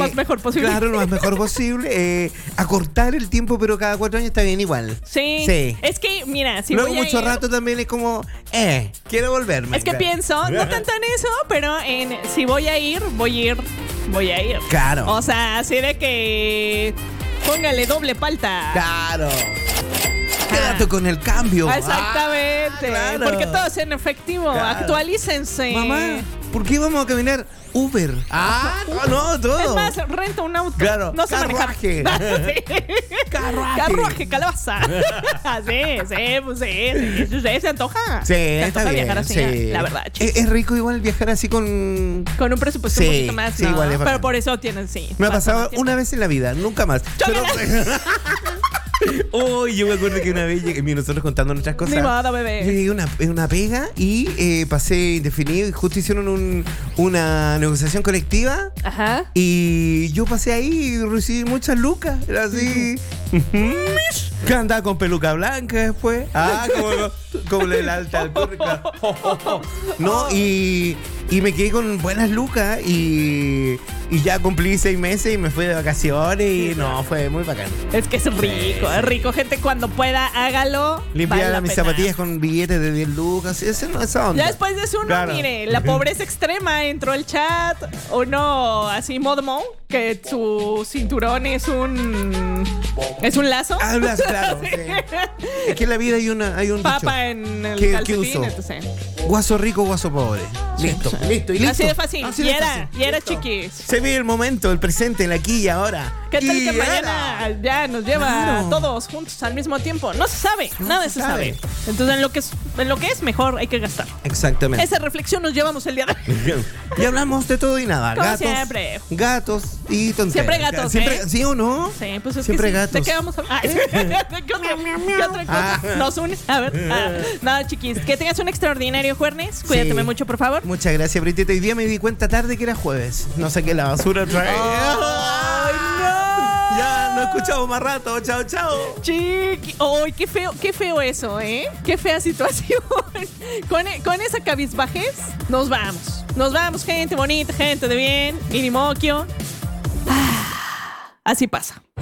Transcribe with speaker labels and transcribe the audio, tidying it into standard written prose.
Speaker 1: más mejor posible.
Speaker 2: Claro, lo más mejor posible. Acortar el tiempo, pero cada 4 años está bien igual.
Speaker 1: Sí. Es que, mira, si
Speaker 2: luego
Speaker 1: voy a
Speaker 2: mucho
Speaker 1: ir,
Speaker 2: rato también es como, quiero volverme.
Speaker 1: es que pienso, no tanto en eso, pero en si voy a ir.
Speaker 2: Claro.
Speaker 1: O sea, así de que póngale doble palta.
Speaker 2: Claro. Quédate con el cambio.
Speaker 1: Exactamente.
Speaker 2: Claro.
Speaker 1: Porque todo es en efectivo.
Speaker 2: Claro.
Speaker 1: Actualícense.
Speaker 2: Mamá, ¿por qué vamos a caminar Uber? No, todo.
Speaker 1: Es más, renta un auto.
Speaker 2: Claro.
Speaker 1: No sé manejar.
Speaker 2: Carruaje.
Speaker 1: Carruaje, calabaza. Sí, se antoja.
Speaker 2: Sí,
Speaker 1: se
Speaker 2: está
Speaker 1: antoja
Speaker 2: bien.
Speaker 1: viajar así,
Speaker 2: Sí.
Speaker 1: la verdad. Chicos.
Speaker 2: Es rico igual viajar así con
Speaker 1: Un presupuesto
Speaker 2: Sí,
Speaker 1: un poquito más,
Speaker 2: sí,
Speaker 1: ¿no?
Speaker 2: igual es bacán.
Speaker 1: Pero por eso tienen, sí.
Speaker 2: Me ha
Speaker 1: bastante
Speaker 2: pasado
Speaker 1: tiempo.
Speaker 2: una vez en la vida, nunca más. Yo me acuerdo que una vez nosotros contando nuestras cosas.
Speaker 1: Ni modo, bebé.
Speaker 2: Yo llegué a una pega y pasé indefinido y justo hicieron una negociación colectiva.
Speaker 1: Ajá.
Speaker 2: Y yo pasé ahí y recibí muchas lucas. Era así. Que andaba con peluca blanca después. Como el alta alcurnia. No, y me quedé con buenas lucas y ya cumplí 6 meses y me fui de vacaciones y no, fue muy bacán.
Speaker 1: Es que es rico, gente, cuando pueda, hágalo.
Speaker 2: Limpiar
Speaker 1: vale la
Speaker 2: mis
Speaker 1: pena.
Speaker 2: zapatillas con billetes de 10 lucas. Esa onda.
Speaker 1: Ya después de eso, uno,
Speaker 2: Claro.
Speaker 1: mire, la pobreza extrema entró al chat. Uno así, Modmo, que su cinturón es un lazo.
Speaker 2: Hablas, claro.
Speaker 1: Sí.
Speaker 2: Sí. Es que en la vida hay un
Speaker 1: Papa
Speaker 2: dicho.
Speaker 1: en el
Speaker 2: ¿Qué
Speaker 1: calcetín,
Speaker 2: uso?
Speaker 1: entonces.
Speaker 2: Guaso rico, guaso pobre. Listo.
Speaker 1: Así de fácil.
Speaker 2: Así
Speaker 1: Y
Speaker 2: de
Speaker 1: era,
Speaker 2: fácil.
Speaker 1: chiquis.
Speaker 2: Se vive el momento, el presente, el aquí y ahora.
Speaker 1: ¿Qué tal
Speaker 2: Y
Speaker 1: que
Speaker 2: era.
Speaker 1: mañana ya nos lleva
Speaker 2: Claro.
Speaker 1: a todos juntos al mismo tiempo? No se sabe, nada
Speaker 2: se
Speaker 1: se sabe.
Speaker 2: sabe.
Speaker 1: Entonces, en lo que es mejor hay que gastar.
Speaker 2: Exactamente.
Speaker 1: Esa reflexión nos llevamos el día de hoy.
Speaker 2: Y hablamos de todo y nada.
Speaker 1: Como
Speaker 2: Gatos.
Speaker 1: siempre.
Speaker 2: Gatos y tonterías.
Speaker 1: Siempre gatos,
Speaker 2: Siempre,
Speaker 1: ¿eh?
Speaker 2: ¿sí o no?
Speaker 1: Sí, pues es
Speaker 2: Siempre
Speaker 1: que sí.
Speaker 2: gatos.
Speaker 1: ¿De qué vamos a hablar? ¿Qué otra cosa nos une? A ver. Nada, chiquis. Que tengas un extraordinario jueves. Cuídate mucho, por favor.
Speaker 2: Muchas gracias, Britita. Hoy día me di cuenta tarde que era jueves. No saqué la basura otra vez.
Speaker 1: ¡Ay, no!
Speaker 2: Ya, no escuchamos más rato. Chao, chao.
Speaker 1: Chiqui. ¡Ay, qué feo eso, ¿eh? Qué fea situación. Con esa cabizbajez, nos vamos. Nos vamos, gente bonita, gente de bien. Minimoquio. Así pasa.